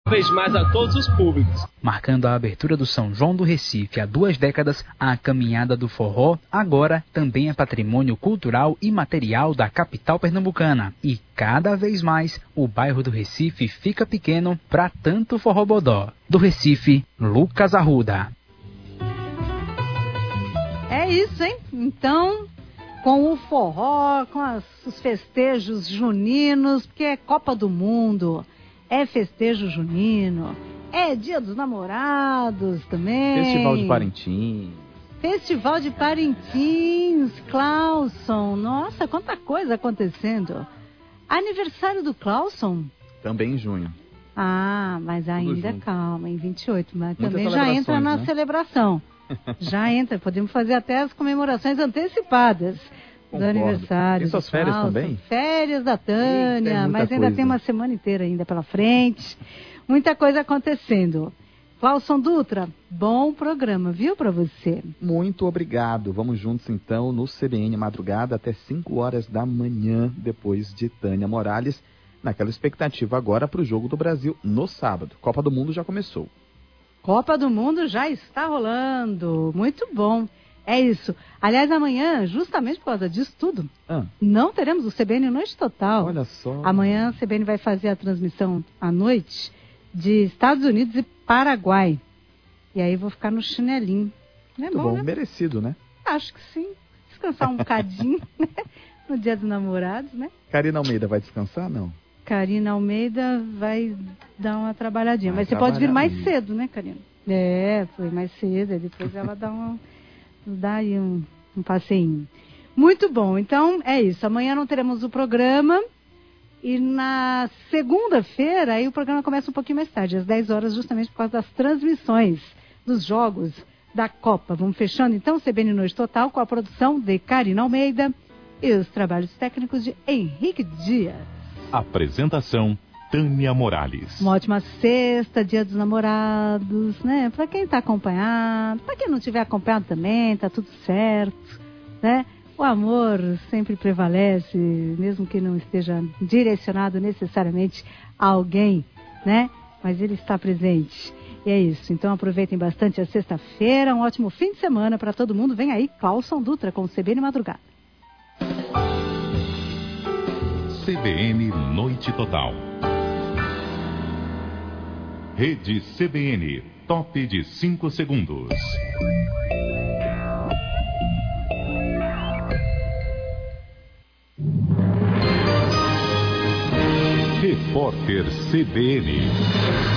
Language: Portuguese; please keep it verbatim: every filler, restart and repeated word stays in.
vez mais a todos os públicos. Marcando a abertura do São João do Recife há duas décadas, a Caminhada do Forró agora também é patrimônio cultural e material da capital pernambucana. E cada vez mais o bairro do Recife fica pequeno para tanto forró-bodó. Do Recife, Lucas Arruda. É isso, hein? Então, com o forró, com as, os festejos juninos, porque é Copa do Mundo, é festejo junino, é Dia dos Namorados também. Festival de Parintins. Festival de Parintins, Clauson. Nossa, quanta coisa acontecendo. Aniversário do Clauson? Também em junho. Ah, mas ainda calma, em vinte e oito, mas Muitas também já entra na né? celebração. Já entra, podemos fazer até as comemorações antecipadas. Concordo. Do aniversário. E suas férias Clauson, também? Férias da Tânia, Eita, mas ainda coisa. tem uma semana inteira ainda pela frente. Muita coisa acontecendo. Clauson Dutra, bom programa, viu, para você? Muito obrigado. Vamos juntos então no C B N Madrugada até cinco horas da manhã, depois de Tânia Morales, naquela expectativa agora para o Jogo do Brasil no sábado. Copa do Mundo já começou. Copa do Mundo já está rolando. Muito bom. É isso. Aliás, amanhã, justamente por causa disso tudo, ah. não teremos o C B N Noite Total. Olha só. Amanhã o C B N vai fazer a transmissão à noite de Estados Unidos e Paraguai. E aí vou ficar no chinelinho. Não é Muito bom, bom, né? merecido, né? Acho que sim. Descansar um bocadinho, né? No Dia dos Namorados, né? Karina Almeida vai descansar, não? Karina Almeida vai dar uma trabalhadinha. Vai Mas você pode vir mais trabalhar. cedo, né, Karina? É, foi mais cedo. Aí depois ela dá, uma, dá aí um, um passeinho. Muito bom. Então, é isso. Amanhã não teremos o programa. E na segunda-feira, aí o programa começa um pouquinho mais tarde, às dez horas, justamente por causa das transmissões dos jogos da Copa. Vamos fechando, então, C B N Noite Total, com a produção de Karina Almeida e os trabalhos técnicos de Henrique Dias. Apresentação, Tânia Morales. Uma ótima sexta, Dia dos Namorados, né? Para quem está acompanhado, para quem não tiver acompanhado também, tá tudo certo, né? O amor sempre prevalece, mesmo que não esteja direcionado necessariamente a alguém, né? Mas ele está presente. E é isso. Então aproveitem bastante a sexta-feira, um ótimo fim de semana para todo mundo. Vem aí, Clauson Dutra com o C B N Madrugada. C B N Noite Total. Rede C B N, top de cinco segundos. Repórter C B N.